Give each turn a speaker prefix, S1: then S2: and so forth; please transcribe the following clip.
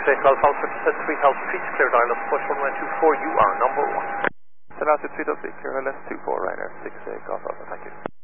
S1: Golf Alpha 3 Health, please clear dial up, push 1124, you are number 1.
S2: Tenacity 3 Delta, clear LS 24, Ryanair 6 Golf Alpha, thank you.